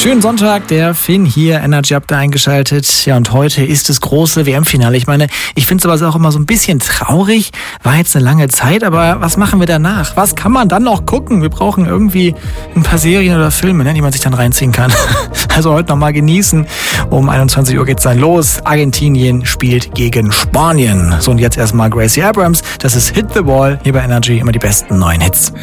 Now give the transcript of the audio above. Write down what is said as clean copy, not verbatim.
Schönen Sonntag, der Finn hier, Energy Up da eingeschaltet. Ja, und heute ist das große WM-Finale. Ich meine, ich finde es aber auch immer so ein bisschen traurig. War jetzt eine lange Zeit, aber was machen wir danach? Was kann man dann noch gucken? Wir brauchen irgendwie ein paar Serien oder Filme, die man sich dann reinziehen kann. Also heute nochmal genießen. Um 21 Uhr geht's dann los. Argentinien spielt gegen Spanien. So, und jetzt erstmal Gracie Abrams. Das ist Hit the Wall hier bei Energy. Immer die besten neuen Hits.